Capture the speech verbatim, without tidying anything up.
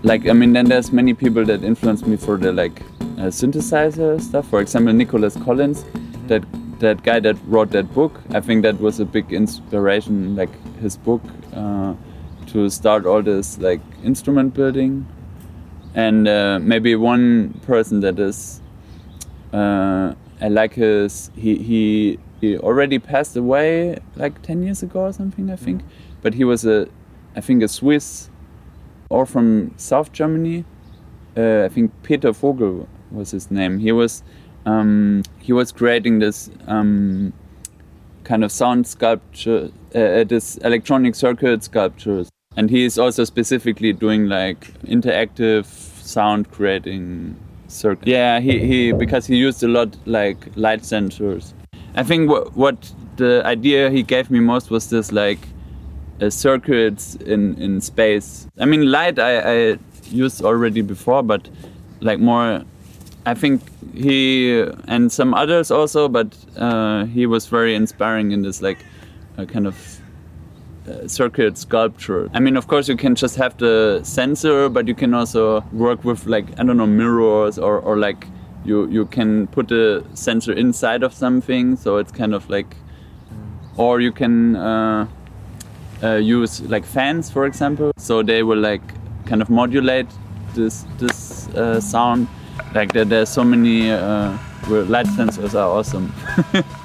like I mean, then there's many people that influenced me for the like uh, synthesizer stuff. For example, Nicholas Collins, that that guy that wrote that book. I think that was a big inspiration, like his book, uh, to start all this like instrument building. And uh, maybe one person that is, uh, I like his, he, he he already passed away like ten years ago or something, I think. But he was a, I think a Swiss, or from South Germany. Uh, I think Peter Vogel was his name. He was, um, he was creating this um, kind of sound sculpture, uh, this electronic circuit sculptures. And he is also specifically doing like interactive sound creating circuits. Yeah, he, he because he used a lot like light sensors. I think what what the idea he gave me most was this like uh, circuits in, in space. I mean, light I, I used already before, but like more. I think he and some others also, but uh, he was very inspiring in this like uh, kind of. Uh, circuit sculpture. I mean, of course, you can just have the sensor, but you can also work with like I don't know mirrors, or, or like you you can put the sensor inside of something, so it's kind of like, or you can uh, uh, use like fans, for example, so they will like kind of modulate this this uh, sound. Like there, there's so many uh, where light sensors are awesome.